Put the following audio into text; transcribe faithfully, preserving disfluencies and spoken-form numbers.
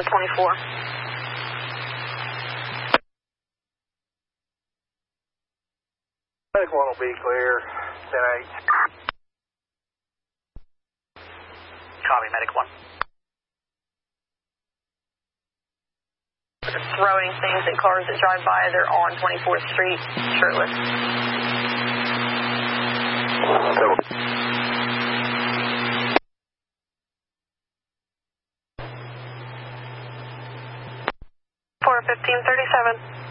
twenty-four. Medic one will be clear, ten eight. Copy, Medic one. They're throwing things at cars that drive by. They're on twenty-fourth Street, shirtless. four fifteen thirty-seven.